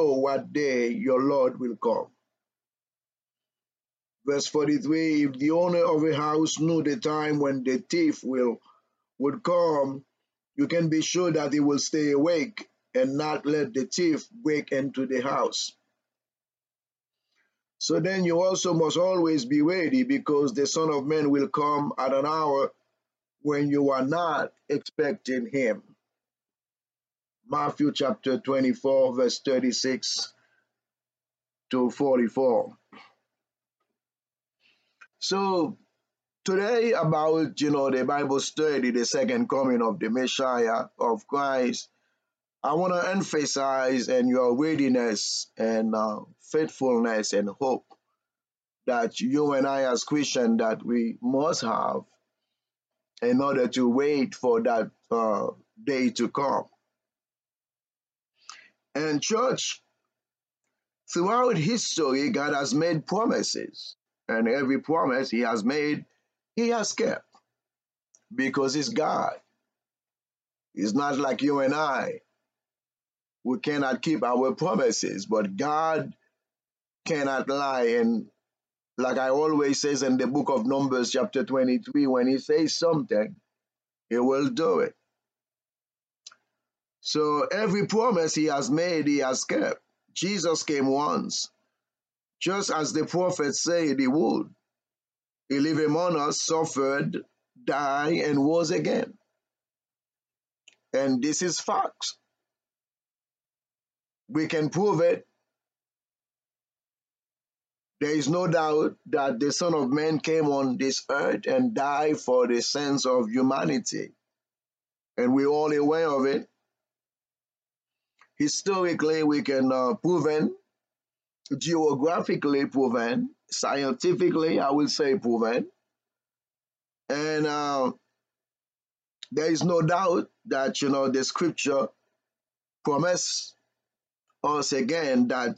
know what day your Lord will come. Verse 43, if the owner of a house knew the time when the thief would come, you can be sure that he will stay awake and not let the thief break into the house. So then you also must always be ready, because the Son of Man will come at an hour when you are not expecting him. Matthew chapter 24, verse 36 to 44. So today, about the Bible study, the second coming of the Messiah of Christ, I want to emphasize in your readiness and faithfulness and hope that you and I as Christians that we must have in order to wait for that day to come. And church, throughout history, God has made promises, and every promise he has made, he has kept, because he's God. He's not like you and I. We cannot keep our promises, but God cannot lie. And like I always says in the book of Numbers chapter 23, when he says something, he will do it. So every promise he has made, he has kept. Jesus came once, just as the prophet said he would. He lived among us, suffered, died, and rose again. And this is facts. We can prove it. There is no doubt that the Son of Man came on this earth and died for the sins of humanity. And we're all aware of it. Historically, we can proven, geographically proven, scientifically, I will say proven. And there is no doubt that, the scripture promise us again that,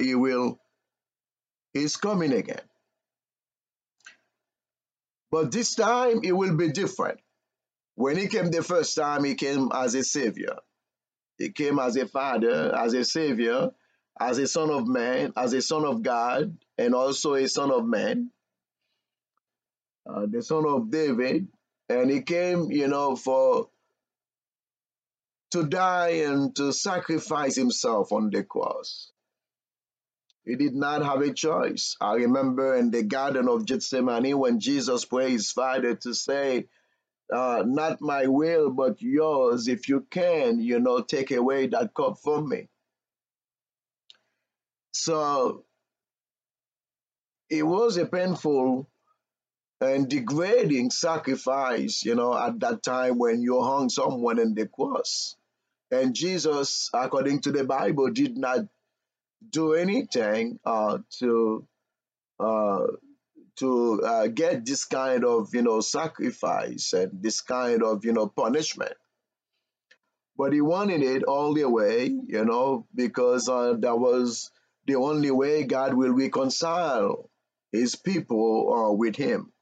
he's coming again. But this time it will be different. When he came the first time, he came as a savior. He came as a father, as a savior, as a son of man, as a son of God, and also a son of man, the son of David. And he came, to die and to sacrifice himself on the cross. He did not have a choice. I remember in the Garden of Gethsemane when Jesus prayed his Father to say, not my will, but yours. If you can, take away that cup from me. So it was a painful and degrading sacrifice, at that time when you hung someone in the cross. And Jesus, according to the Bible, did not do anything to get this kind of, sacrifice and this kind of, punishment. But he wanted it all the way, because that was the only way God will reconcile his people with him.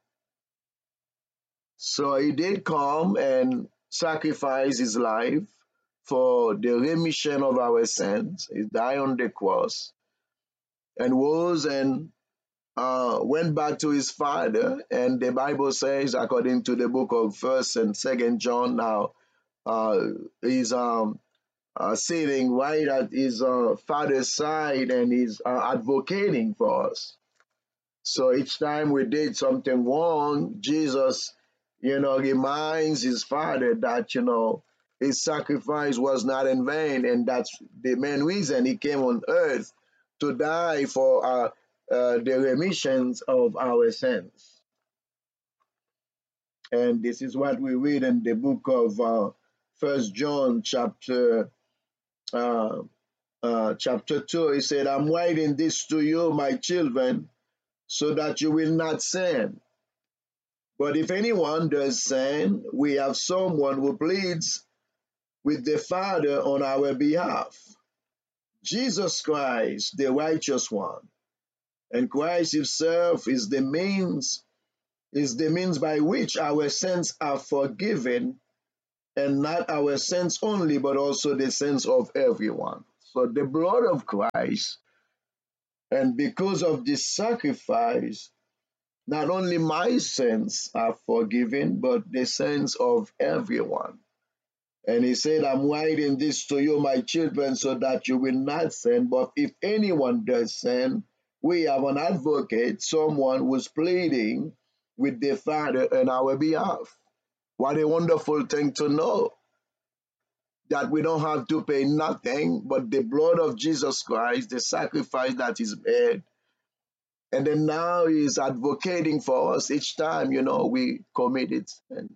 So he did come and sacrifice his life for the remission of our sins. He died on the cross and rose and went back to his Father. And the Bible says, according to the book of 1st and 2nd John, now he's sitting right at his Father's side, and he's advocating for us. So each time we did something wrong, Jesus, reminds his Father that, his sacrifice was not in vain, and that's the main reason he came on earth, to die for the remissions of our sins. And this is what we read in the book of 1 John chapter 2. He said, I'm writing this to you, my children, so that you will not sin. But if anyone does sin, we have someone who pleads with the Father on our behalf, Jesus Christ, the righteous one. And Christ himself is the means by which our sins are forgiven, and not our sins only, but also the sins of everyone. So the blood of Christ, and because of this sacrifice, not only my sins are forgiven, but the sins of everyone. And he said, I'm writing this to you, my children, so that you will not sin. But if anyone does sin, we have an advocate, someone who's pleading with the Father on our behalf. What a wonderful thing to know that we don't have to pay nothing but the blood of Jesus Christ, the sacrifice that is made. And then now he's advocating for us each time, we committed sins.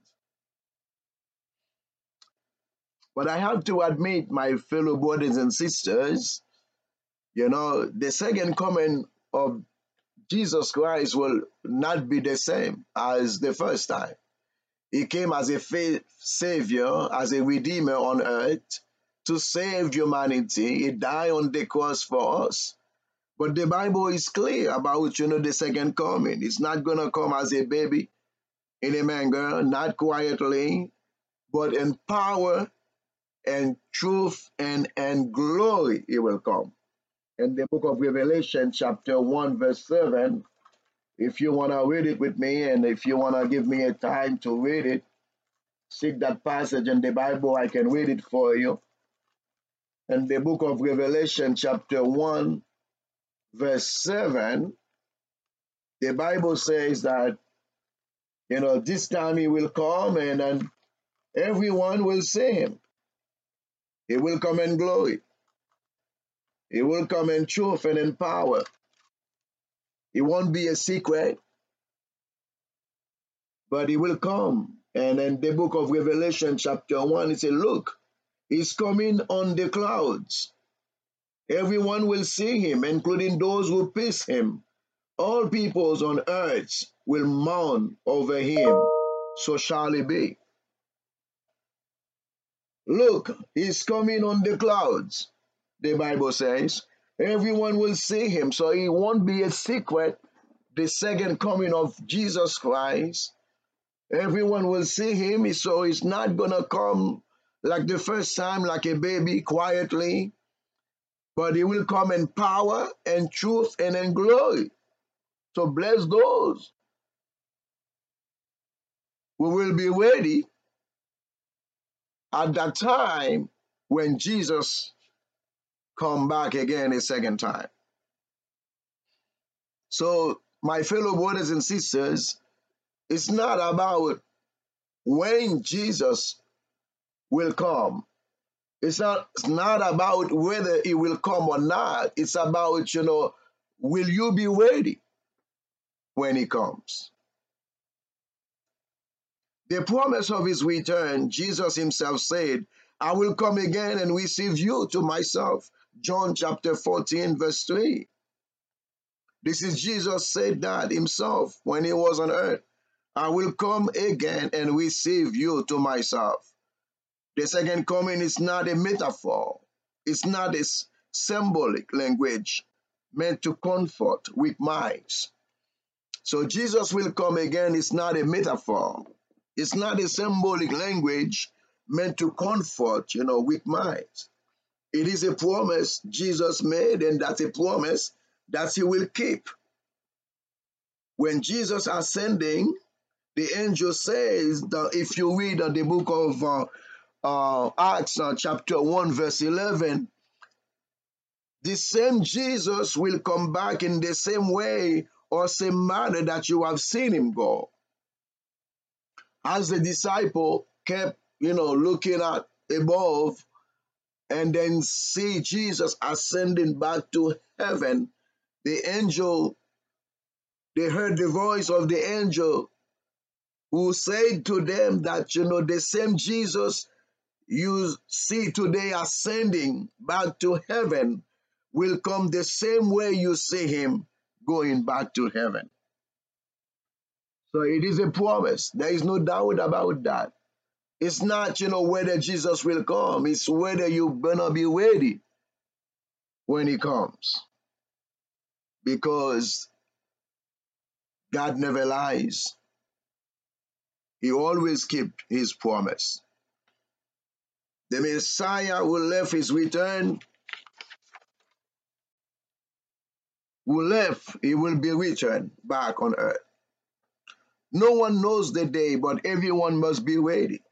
But I have to admit, my fellow brothers and sisters, the second coming of Jesus Christ will not be the same as the first time. He came as a savior, as a redeemer on earth to save humanity. He died on the cross for us. But the Bible is clear about, the second coming. It's not going to come as a baby in a manger, not quietly, but in power and truth and glory he will come. In the book of Revelation, chapter 1, verse 7, if you want to read it with me, and if you want to give me a time to read it, seek that passage in the Bible, I can read it for you. In the book of Revelation, chapter 1, verse 7, the Bible says that, this time he will come and everyone will see him. He will come in glory. He will come in truth and in power. It won't be a secret, but he will come. And in the book of Revelation, chapter 1, it says, look, he's coming on the clouds. Everyone will see him, including those who pierce him. All peoples on earth will mourn over him. So shall it be. Look, he's coming on the clouds, the Bible says. Everyone will see him, so it won't be a secret, the second coming of Jesus Christ. Everyone will see him, so he's not going to come like the first time, like a baby, quietly, but he will come in power and truth and in glory. So bless those who will be ready at that time when Jesus come back again a second time. So, my fellow brothers and sisters, it's not about when Jesus will come. It's not about whether he will come or not. It's about, will you be ready when he comes? The promise of his return, Jesus himself said, I will come again and receive you to myself. John chapter 14, verse 3. This is Jesus said that himself when he was on earth. I will come again and receive you to myself. The second coming is not a metaphor. It's not a symbolic language meant to comfort weak minds. So Jesus will come again is not a metaphor. It's not a symbolic language meant to comfort, weak minds. It is a promise Jesus made, and that's a promise that he will keep. When Jesus ascending, the angel says that if you read the book of Acts, chapter 1, verse 11, the same Jesus will come back in the same way or same manner that you have seen him go. As the disciple kept, looking at above and then see Jesus ascending back to heaven, the angel, they heard the voice of the angel who said to them that, the same Jesus you see today ascending back to heaven will come the same way you see him going back to heaven. So it is a promise. There is no doubt about that. It's not, whether Jesus will come. It's whether you're going to be ready when he comes. Because God never lies. He always keeps his promise. The Messiah will let his return who left, he will be returned back on earth. No one knows the day, but everyone must be ready.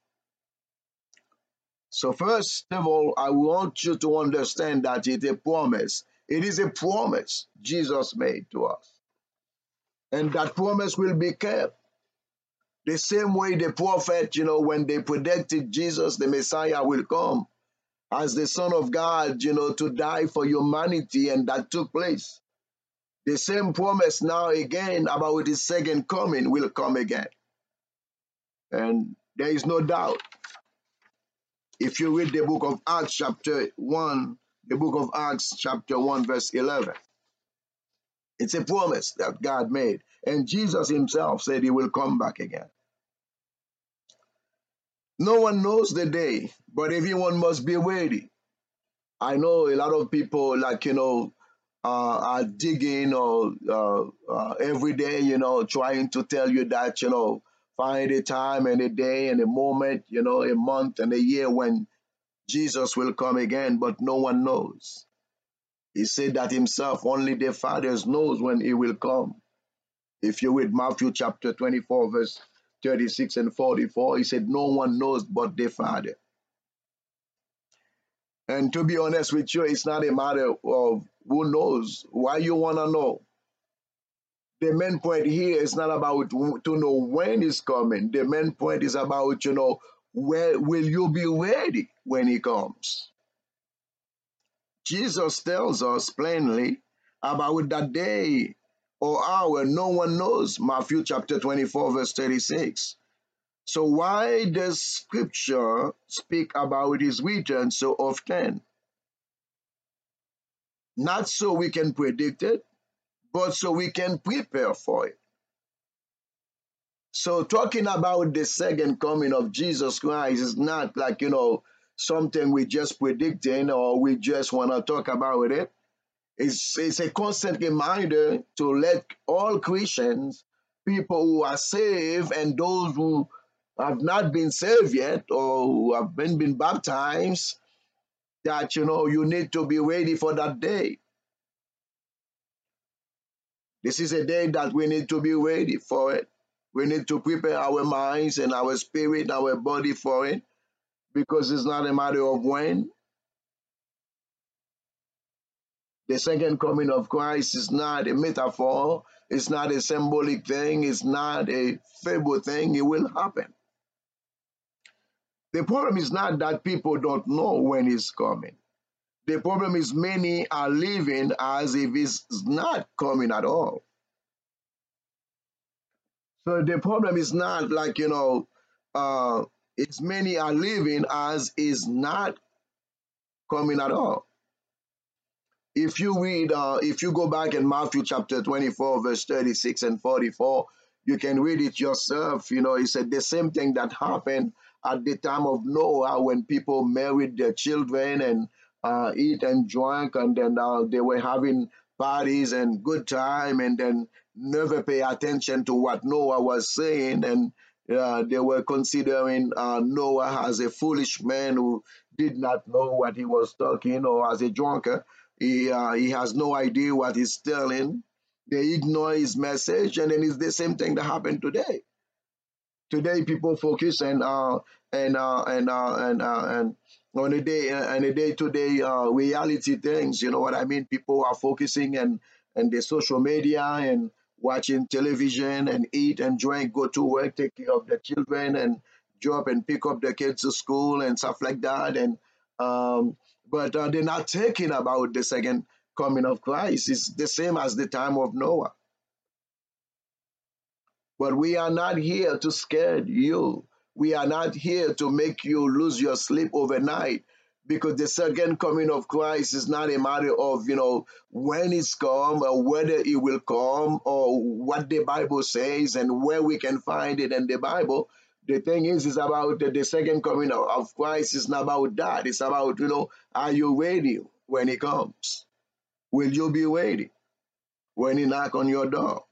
So first of all, I want you to understand that it's a promise. It is a promise Jesus made to us. And that promise will be kept. The same way the prophet, when they predicted Jesus, the Messiah will come as the Son of God, to die for humanity, and that took place. The same promise now again about his second coming will come again. And there is no doubt. If you read the book of Acts chapter 1, the book of Acts chapter 1 verse 11, it's a promise that God made. And Jesus himself said he will come back again. No one knows the day, but everyone must be ready. I know a lot of people are digging or every day, trying to tell you that, find a time and a day and a moment, a month and a year when Jesus will come again, but no one knows. He said that himself, only the Father knows when he will come. If you read Matthew chapter 24, verse 36 and 44, he said, no one knows but the Father. And to be honest with you, it's not a matter of who knows. Why you want to know? The main point here is not about to know when he's coming. The main point is about, where will you be ready when he comes? Jesus tells us plainly about that day or hour no one knows. Matthew chapter 24, verse 36. So why does scripture speak about his return so often? Not so we can predict it, but so we can prepare for it. So talking about the second coming of Jesus Christ is not like, something we just predicting or we just want to talk about it. It's a constant reminder to let all Christians, people who are saved and those who have not been saved yet or who have been baptized, that, you need to be ready for that day. This is a day that we need to be ready for it. We need to prepare our minds and our spirit, our body for it, because it's not a matter of when. The second coming of Christ is not a metaphor, it's not a symbolic thing, it's not a fable thing, it will happen. The problem is not that people don't know when it's coming. The problem is many are living as if it's not coming at all. So the problem is not like, it's many are living as is not coming at all. If you read, if you go back in Matthew chapter 24, verse 36 and 44, you can read it yourself. He said the same thing that happened at the time of Noah when people married their children and eat and drank, and then they were having parties and good time, and then never pay attention to what Noah was saying, and they were considering Noah as a foolish man who did not know what he was talking, or as a drunkard. He has no idea what he's telling. They ignore his message, and then it's the same thing that happened today. Today, people focus and on a day-to-day reality things. You know what I mean? People are focusing and the social media and watching television and eat and drink, go to work, take care of the children, and drop and pick up the kids to school and stuff like that. And but they're not thinking about the second coming of Christ. It's the same as the time of Noah. But we are not here to scare you. We are not here to make you lose your sleep overnight, because the second coming of Christ is not a matter of, when it's come or whether it will come or what the Bible says and where we can find it in the Bible. The thing is about the second coming of Christ is not about that. It's about, are you ready when he comes? Will you be ready when he knock on your door?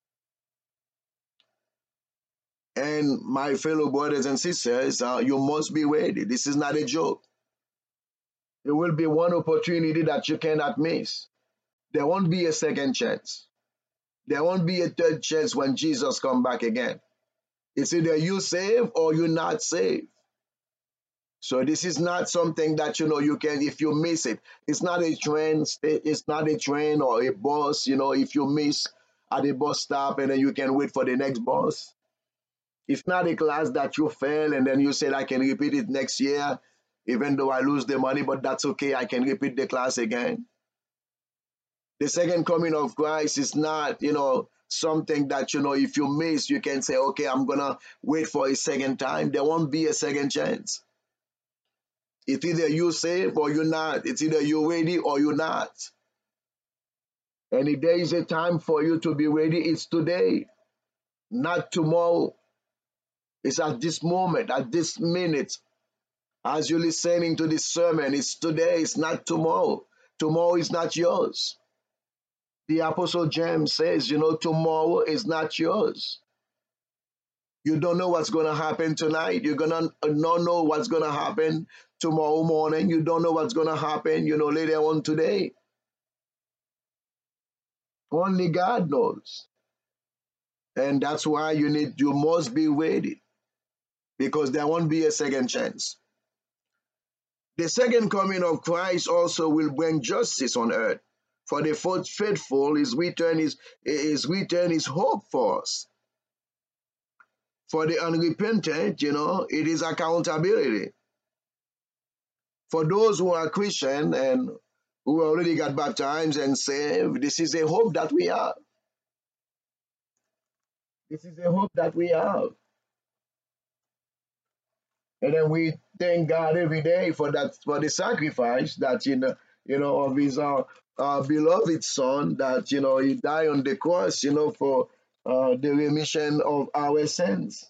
And my fellow brothers and sisters, you must be ready. This is not a joke. There will be one opportunity that you cannot miss. There won't be a second chance. There won't be a third chance when Jesus come back again. It's either you save or you're not saved. So this is not something that you can, if you miss it. It's not a train. It's not a train or a bus. If you miss at a bus stop and then you can wait for the next bus. It's not a class that you fail and then you say I can repeat it next year, even though I lose the money, but that's okay. I can repeat the class again. The second coming of Christ is not, something that, if you miss, you can say, okay, I'm going to wait for a second time. There won't be a second chance. It's either you save or you're not. It's either you're ready or you're not. And if there is a time for you to be ready, it's today, not tomorrow. It's at this moment, at this minute. As you're listening to this sermon, it's today, it's not tomorrow. Tomorrow is not yours. The Apostle James says, tomorrow is not yours. You don't know what's going to happen tonight. You're going to not know what's going to happen tomorrow morning. You don't know what's going to happen, later on today. Only God knows. And that's why you must be ready, because there won't be a second chance. The second coming of Christ also will bring justice on earth. For the faithful, his return is hope for us. For the unrepentant, it is accountability. For those who are Christian and who already got baptized and saved, this is a hope that we have. This is a hope that we have. And then we thank God every day for the sacrifice that of his beloved son, that he died on the cross, for the remission of our sins.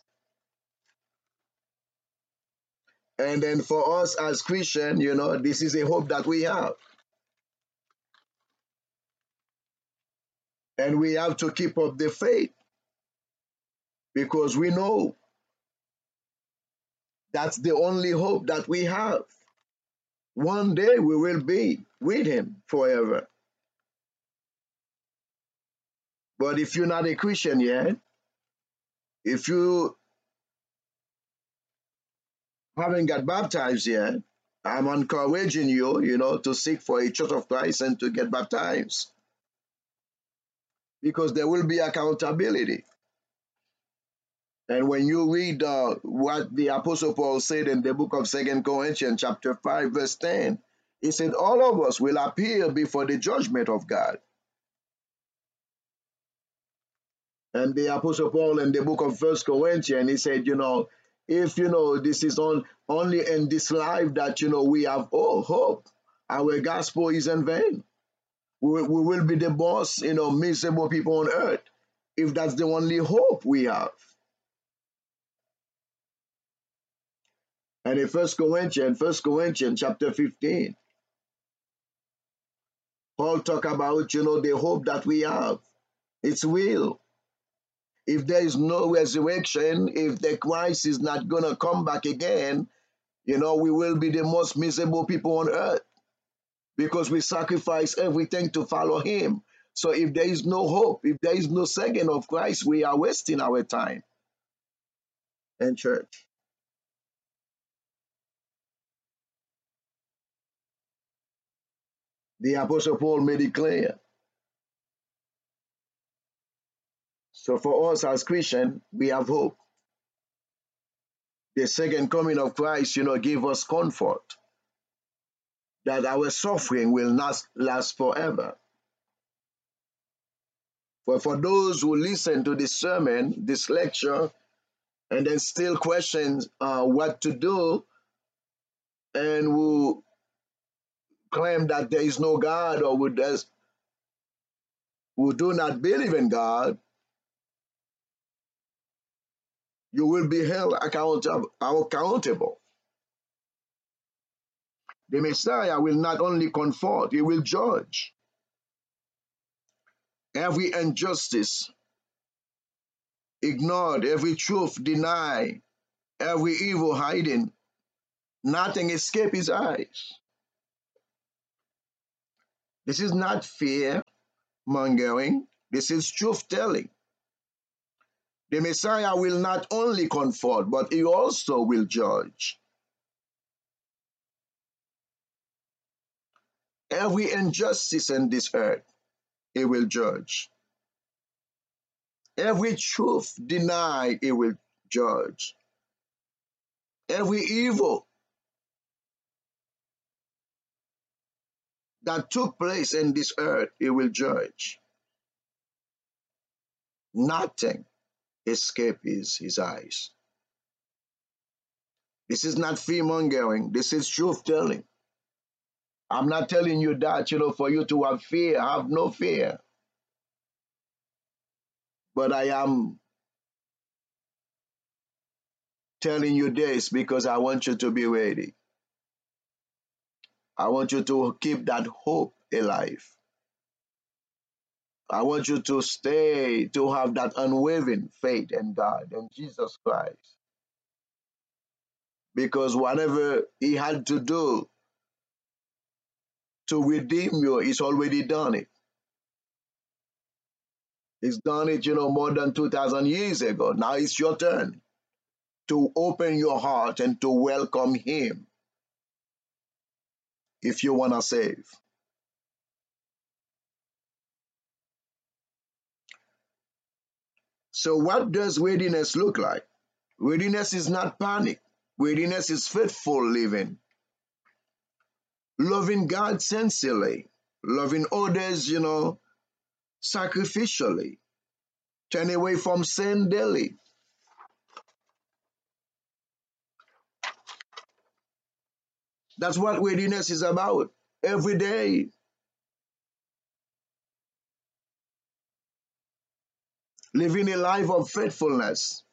And then for us as Christian, this is a hope that we have. And we have to keep up the faith, because we know that's the only hope that we have. One day we will be with him forever. But if you're not a Christian yet, if you haven't got baptized yet, I'm encouraging you, to seek for a Church of Christ and to get baptized, because there will be accountability. And when you read what the Apostle Paul said in the book of 2 Corinthians chapter 5, verse 10, he said, all of us will appear before the judgment of God. And the Apostle Paul in the book of 1 Corinthians, he said, if, this is only in this life that, we have all hope, our gospel is in vain. We will be the most, miserable people on earth, if that's the only hope we have. And in 1 Corinthians chapter 15, Paul talk about, the hope that we have. It's real. If there is no resurrection, if the Christ is not going to come back again, we will be the most miserable people on earth, because we sacrifice everything to follow him. So if there is no hope, if there is no second of Christ, we are wasting our time in church. The Apostle Paul made it clear. So for us as Christians, we have hope. The second coming of Christ, give us comfort that our suffering will not last forever. But for those who listen to this sermon, this lecture, and then still question what to do, and who claim that there is no God, or who do not believe in God, you will be held accountable. The Messiah will not only comfort, he will judge every injustice ignored, every truth denied, every evil hiding. Nothing escapes his eyes. This is not fear mongering, this is truth telling. The Messiah will not only comfort, but he also will judge. Every injustice in this earth, he will judge. Every truth denied, he will judge. Every evil that took place in this earth, he will judge. Nothing escapes his eyes. This is not fear mongering, this is truth telling. I'm not telling you that, for you to have fear. Have no fear. But I am telling you this because I want you to be ready. I want you to keep that hope alive. I want you to stay, to have that unwavering faith in God and Jesus Christ. Because whatever he had to do to redeem you, he's already done it. He's done it, more than 2,000 years ago. Now it's your turn to open your heart and to welcome him if you want to save. So what does readiness look like? Readiness is not panic. Readiness is faithful living. Loving God sincerely. Loving others, sacrificially. Turn away from sin daily. That's what readiness is about. Every day. Living a life of faithfulness.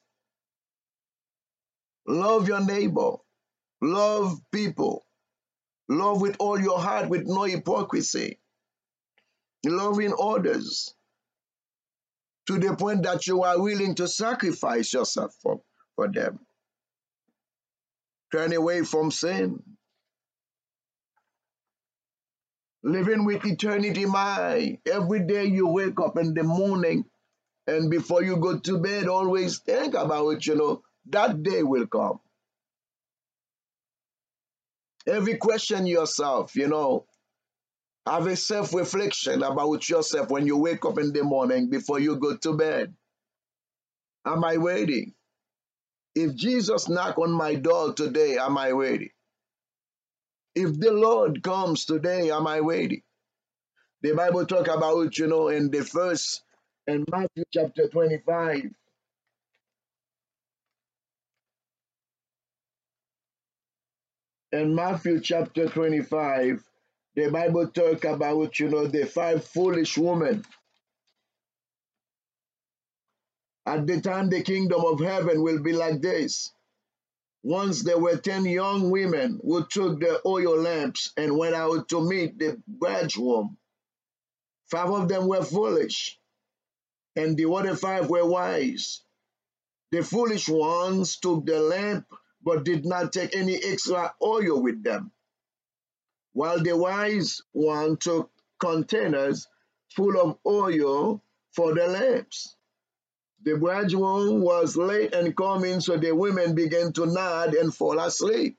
Love your neighbor. Love people. Love with all your heart with no hypocrisy. Loving others to the point that you are willing to sacrifice yourself for them. Turn away from sin. Living with eternity in mind. Every day you wake up in the morning and before you go to bed, always think about, that day will come. Every question yourself, have a self-reflection about yourself when you wake up in the morning before you go to bed. Am I ready? If Jesus knock on my door today, am I ready? If the Lord comes today, am I ready? The Bible talk about, in the first, in Matthew chapter 25, in Matthew chapter 25, the Bible talk about, the five foolish women. At the time, the kingdom of heaven will be like this. Once there were 10 young women who took their oil lamps and went out to meet the bridegroom. 5 of them were foolish, and the other 5 were wise. The foolish ones took the lamp, but did not take any extra oil with them, while the wise one took containers full of oil for the lamps. The bridegroom was late in coming, so the women began to nod and fall asleep.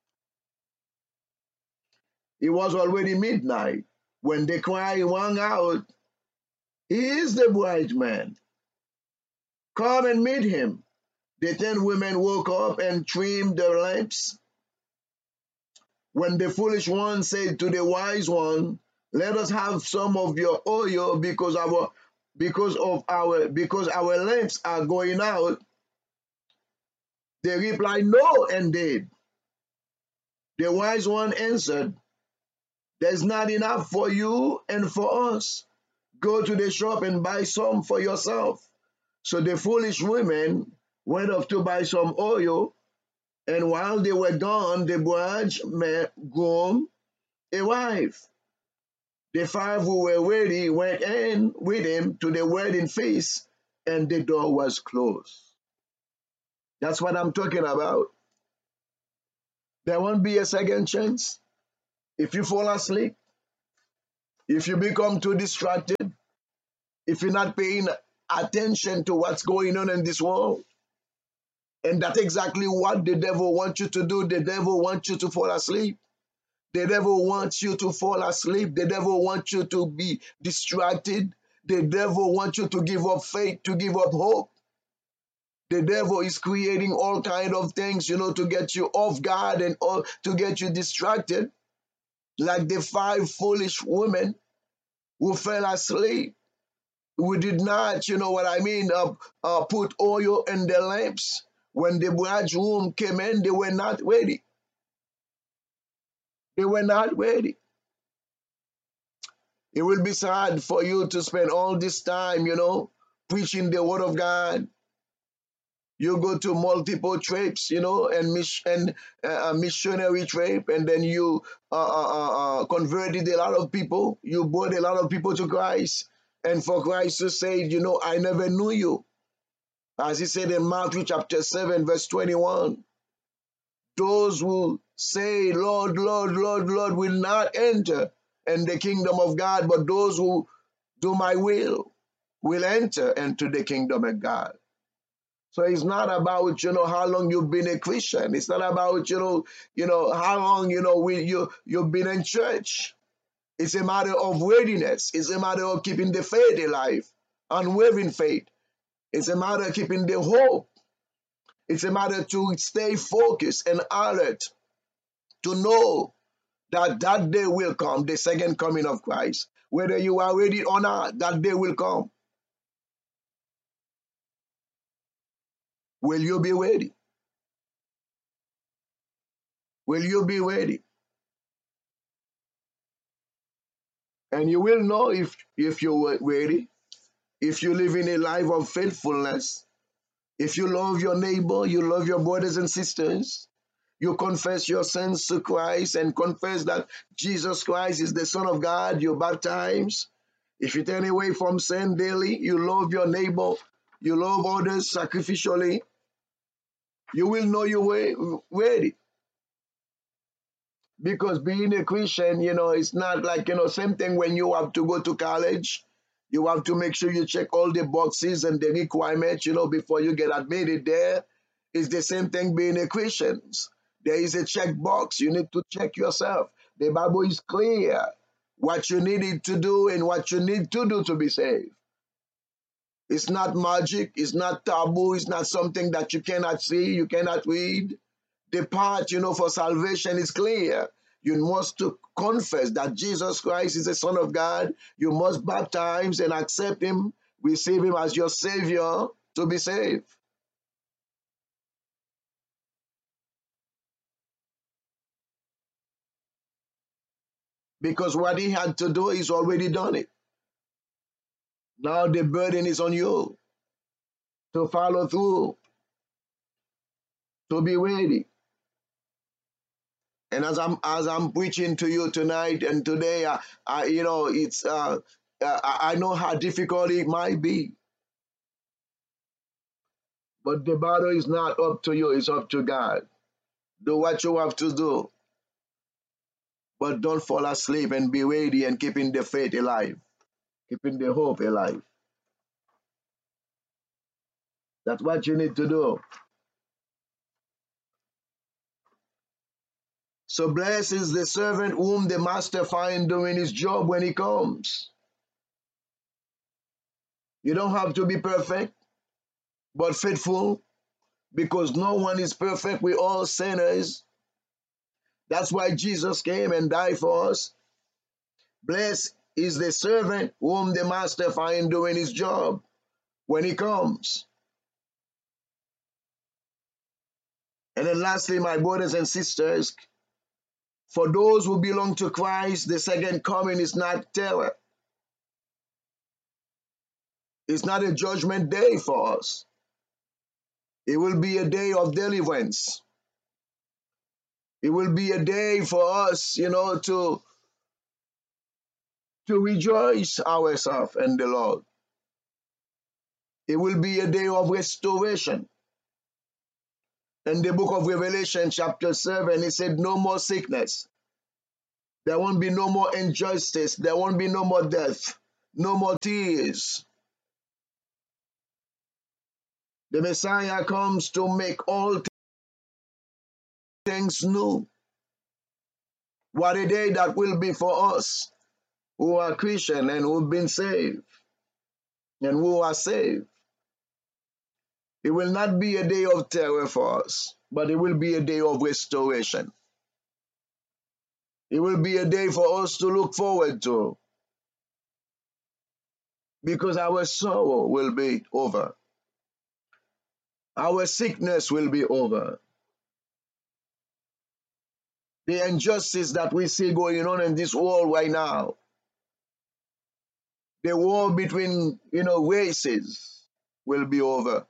It was already midnight when the cry rang out, "He is the brideman. Come and meet him." The 10 women woke up and trimmed their lamps. When the foolish one said to the wise one, "Let us have some of your oil because our lamps are going out," they replied, "No, indeed." The wise one answered, "There's not enough for you and for us. Go to the shop and buy some for yourself." So the foolish women went off to buy some oil, and while they were gone, the bridegroom arrived. The 5 who were ready went in with him to the wedding feast, and the door was closed. That's what I'm talking about. There won't be a second chance. If you fall asleep, If you become too distracted, if you're not paying attention to what's going on in this world, and that's exactly what the devil wants you to do. The devil wants you to fall asleep. The devil wants you to fall asleep. The devil wants you to be distracted. The devil wants you to give up faith, to give up hope. The devil is creating all kind of things, to get you off guard and all, to get you distracted, like the 5 foolish women who fell asleep, who did not, put oil in their lamps. When the bridegroom came in, they were not ready. They were not ready. It will be sad for you to spend all this time, preaching the word of God. You go to multiple trips, and missionary trip, and then you converted a lot of people. You brought a lot of people to Christ, and for Christ to say, I never knew you, as he said in Matthew chapter 7, verse 21. Those who say, Lord, Lord, Lord, Lord, will not enter in the kingdom of God, but those who do my will enter into the kingdom of God. So it's not about, how long you've been a Christian. It's not about, how long, you've been in church. It's a matter of readiness. It's a matter of keeping the faith alive, unwavering faith. It's a matter of keeping the hope. It's a matter to stay focused and alert, to know that that day will come, the second coming of Christ. Whether you are ready or not, that day will come. Will you be ready? Will you be ready? And you will know if you're ready, if you live in a life of faithfulness, if you love your neighbor, you love your brothers and sisters, you confess your sins to Christ and confess that Jesus Christ is the Son of God, you baptize. If you turn away from sin daily, you love your neighbor, you love others sacrificially, you will know you're ready. Because being a Christian, it's not like, same thing when you have to go to college. You have to make sure you check all the boxes and the requirements, before you get admitted there. It's the same thing being a Christian. There is a check box. You need to check yourself. The Bible is clear what you needed to do and what you need to do to be saved. It's not magic. It's not taboo. It's not something that you cannot see, you cannot read. The path, for salvation is clear. You must to confess that Jesus Christ is the Son of God. You must baptize and accept Him, receive Him as your Savior to be saved. Because what He had to do, He's already done it. Now the burden is on you to follow through, to be ready. And as I'm preaching to you tonight and today, I know how difficult it might be, but the battle is not up to you; it's up to God. Do what you have to do, but don't fall asleep and be ready and keeping the faith alive, keeping the hope alive. That's what you need to do. So blessed is the servant whom the master finds doing his job when he comes. You don't have to be perfect, but faithful, because no one is perfect. We're all sinners. That's why Jesus came and died for us. Blessed is the servant whom the master finds doing his job when he comes. And then lastly, my brothers and sisters, for those who belong to Christ, the second coming is not terror. It's not a judgment day for us. It will be a day of deliverance. It will be a day for us, to rejoice ourselves in the Lord. It will be a day of restoration. In the book of Revelation, chapter 7, it said, no more sickness, There won't be no more injustice. There won't be no more death, no more tears. The Messiah comes to make all things new. What a day that will be for us who are Christian and who've been saved and who are saved. It will not be a day of terror for us, but it will be a day of restoration. It will be a day for us to look forward to, because our sorrow will be over. Our sickness will be over. The injustice that we see going on in this world right now, the war between races, will be over.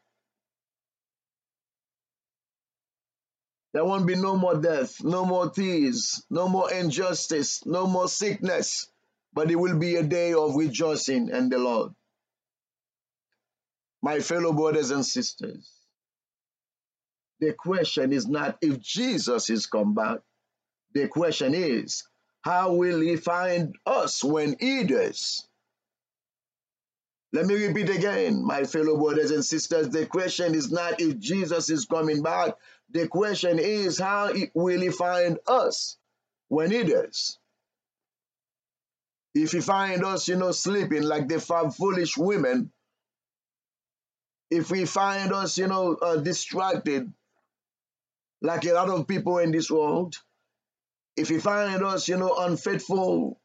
There won't be no more death, no more tears, no more injustice, no more sickness, but it will be a day of rejoicing in the Lord. My fellow brothers and sisters, the question is not if Jesus is come back. The question is, how will he find us when he does? Let me repeat again, my fellow brothers and sisters, the question is not if Jesus is coming back. The question is, how will he find us when he does? If he find us, sleeping like the five foolish women, if we find us, distracted like a lot of people in this world, if he find us, unfaithful,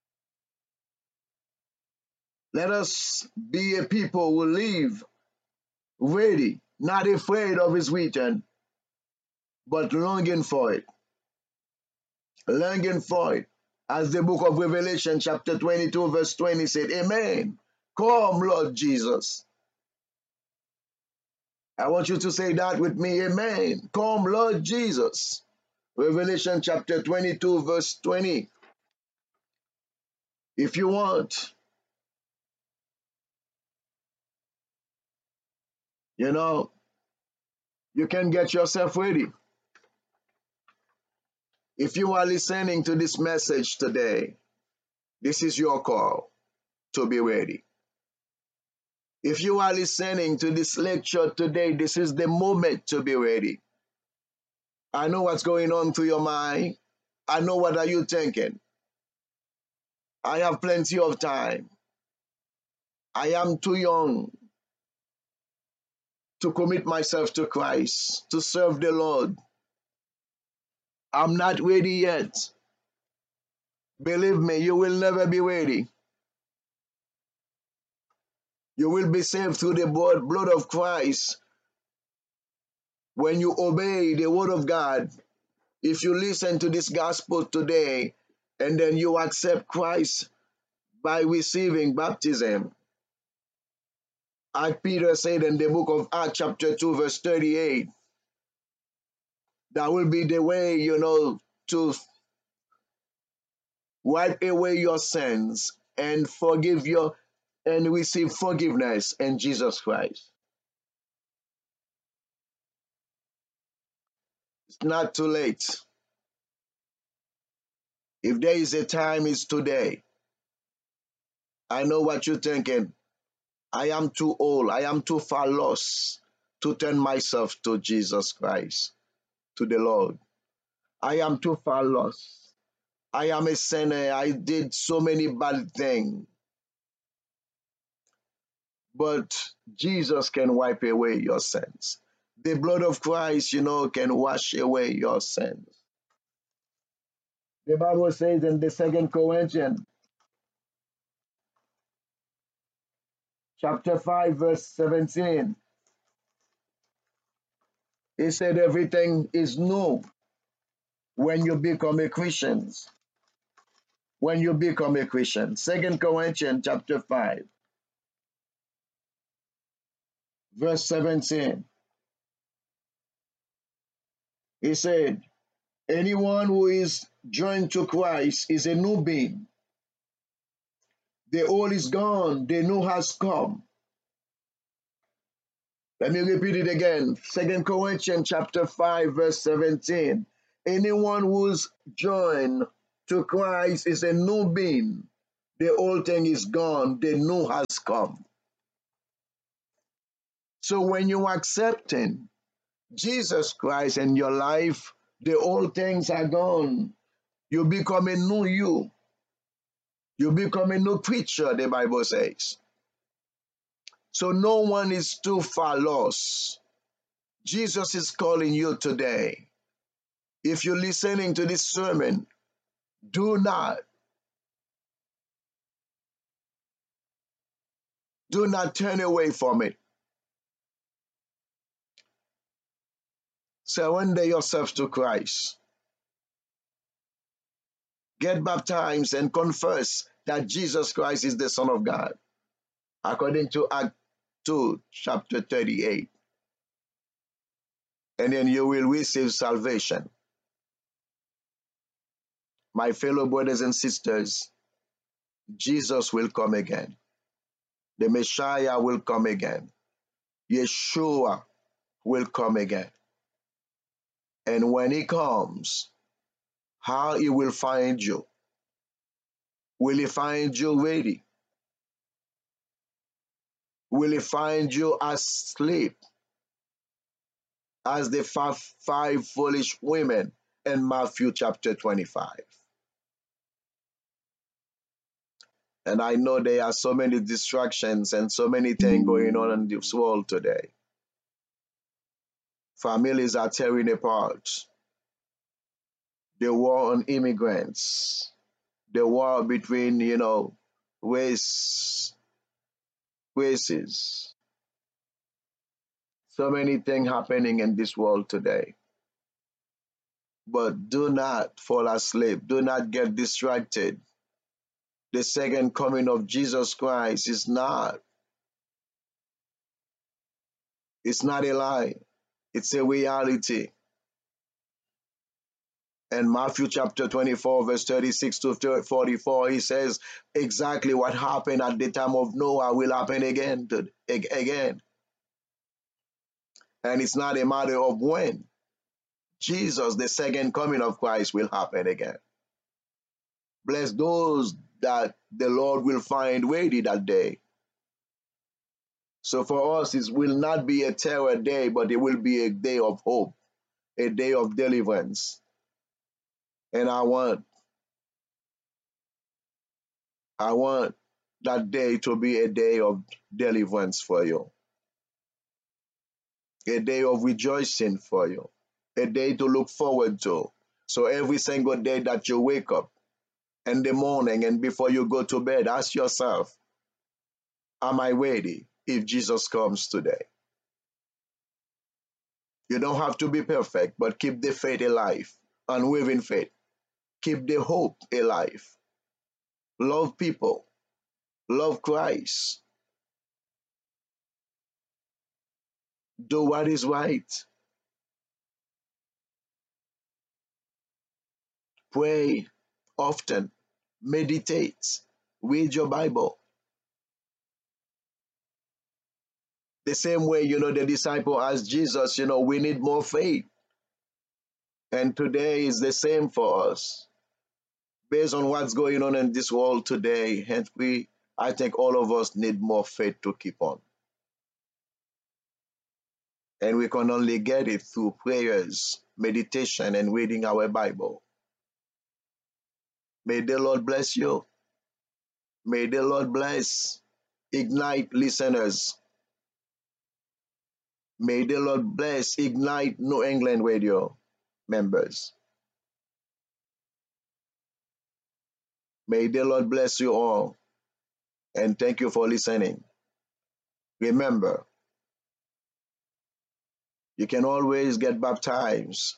let us be a people who live ready, not afraid of his return, but longing for it. Longing for it. As the book of Revelation chapter 22 verse 20 said, Amen. Come, Lord Jesus. I want you to say that with me, Amen. Come, Lord Jesus. Revelation chapter 22 verse 20. If you want, you can get yourself ready. If you are listening to this message today, this is your call to be ready. If you are listening to this lecture today, this is the moment to be ready. I know what's going on through your mind. I know what are you thinking. I have plenty of time. I am too young to commit myself to Christ, to serve the Lord. I'm not ready yet. Believe me, you will never be ready. You will be saved through the blood of Christ when you obey the word of God. If you listen to this gospel today and then you accept Christ by receiving baptism, as Peter said in the book of Acts chapter 2 verse 38, that will be the way, to wipe away your sins and forgive and receive forgiveness in Jesus Christ. It's not too late. If there is a time, it's today. I know what you're thinking. I am too old. I am too far lost to turn myself to Jesus Christ, to the Lord. I am too far lost. I am a sinner. I did so many bad things. But Jesus can wipe away your sins. The blood of Christ, can wash away your sins. The Bible says in the 2 Corinthians chapter 5 verse 17, it said everything is new when you become a Christian. When you become a Christian. 2 Corinthians chapter 5 verse 17. He said, anyone who is joined to Christ is a new being. The old is gone, the new has come. Let me repeat it again. 2 Corinthians chapter 5 verse 17. Anyone who's joined to Christ is a new being. The old thing is gone, the new has come. So when you accepting Jesus Christ in your life, the old things are gone. You become a new you. You become a new creature, the Bible says. So no one is too far lost. Jesus is calling you today. If you're listening to this sermon, do not turn away from it. Surrender yourself to Christ. Get baptized and confess that Jesus Christ is the Son of God, according to Acts 2, chapter 38. And then you will receive salvation. My fellow brothers and sisters, Jesus will come again. The Messiah will come again. Yeshua will come again. And when he comes, how he will find you? Will he find you ready? Will he find you asleep as the five foolish women in Matthew chapter 25? And I know there are so many distractions and so many things going on in this world today. Families are tearing apart. The war on immigrants, the war between, races. So many things happening in this world today. But do not fall asleep. Do not get distracted. The second coming of Jesus Christ is it's not a lie. It's a reality. And Matthew chapter 24, verse 36 to 44, he says exactly what happened at the time of Noah will happen again. And it's not a matter of when. Jesus, the second coming of Christ, will happen again. Bless those that the Lord will find ready that day. So for us, it will not be a terror day, but it will be a day of hope, a day of deliverance. And I want that day to be a day of deliverance for you, a day of rejoicing for you, a day to look forward to. So every single day that you wake up in the morning and before you go to bed, ask yourself, am I ready if Jesus comes today? You don't have to be perfect, but keep the faith alive, unwavering faith. Keep the hope alive. Love people. Love Christ. Do what is right. Pray often. Meditate. Read your Bible. The same way, the disciple asked Jesus, we need more faith. And today is the same for us. Based on what's going on in this world today, and I think all of us need more faith to keep on. And we can only get it through prayers, meditation, and reading our Bible. May the Lord bless you. May the Lord bless Ignite listeners. May the Lord bless Ignite New England Radio members. May the Lord bless you all. And thank you for listening. Remember, you can always get baptized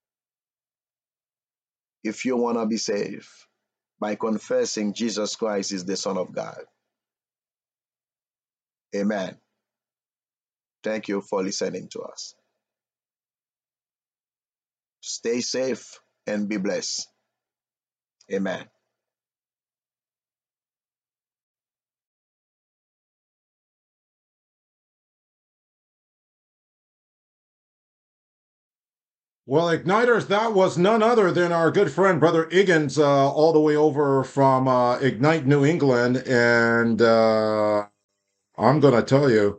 if you want to be saved by confessing Jesus Christ is the Son of God. Amen. Thank you for listening to us. Stay safe and be blessed. Amen. Well, Igniters, that was none other than our good friend, Brother Higgins, all the way over from Ignite New England. And I'm going to tell you,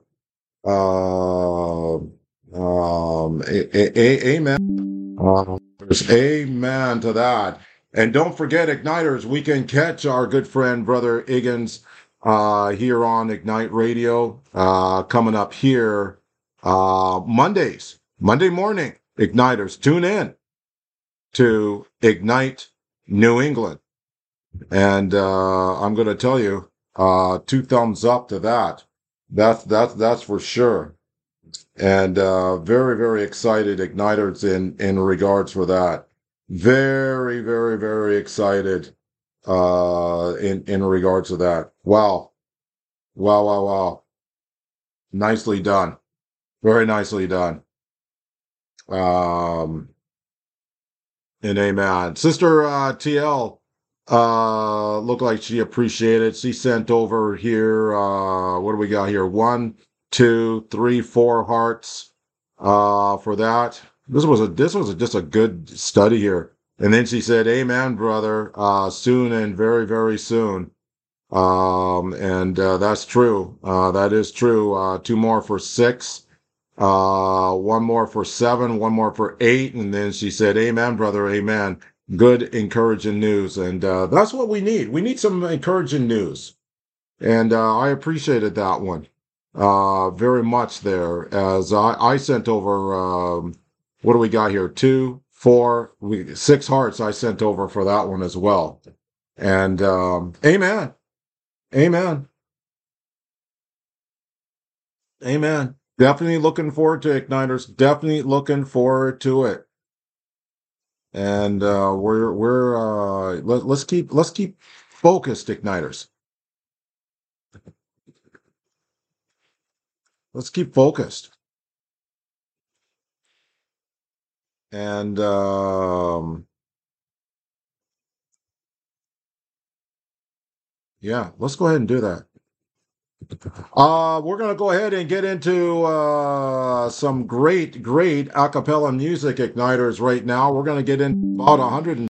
amen. There's amen to that. And don't forget, Igniters, we can catch our good friend, Brother Higgins, here on Ignite Radio, coming up here Mondays, Monday morning. Igniters, tune in to Ignite New England. And I'm going to tell you, two thumbs up to that. That's for sure. And very, very excited, Igniters, in regards for that. Very, very, very excited in regards to that. Wow. Wow, wow, wow. Nicely done. Very nicely done. Um, and amen. Sister TL looked like she appreciated. She sent over here, what do we got here? 1, 2, 3, 4 hearts for that. This was just a good study here. And then she said, "Amen, brother. Soon and very, very soon." And that's true. That is true. 2 more for 6. 1 more for 7, 1 more for 8. And then she said, "Amen, brother. Amen." Good, encouraging news. And that's what we need. We need some encouraging news. And I appreciated that one very much there, as I sent over, what do we got here? 2, 4, 6 hearts I sent over for that one as well. And amen. Amen. Amen. Definitely looking forward to Igniters. Definitely looking forward to it. And let's keep focused, Igniters. Let's keep focused. And yeah, let's go ahead and do that. We're gonna go ahead and get into some great, great a cappella music, Igniters, right now. We're gonna get into about 100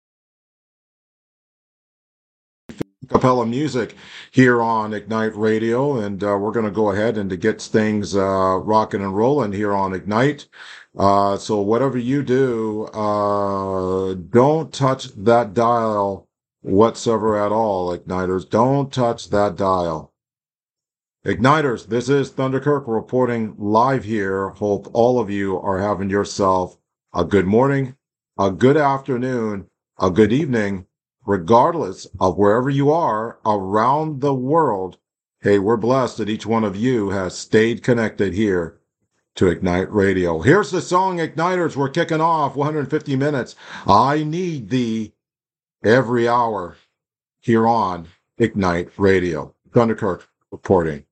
cappella music here on Ignite Radio, and we're going to go ahead and to get things rocking and rolling here on Ignite. So whatever you do, don't touch that dial whatsoever at all, Igniters. Don't touch that dial. Igniters, this is Thunderkirk reporting live here. Hope all of you are having yourself a good morning, a good afternoon, a good evening, regardless of wherever you are around the world. Hey, we're blessed that each one of you has stayed connected here to Ignite Radio. Here's the song, Igniters. We're kicking off 150 minutes. I need thee every hour here on Ignite Radio. Thunderkirk reporting.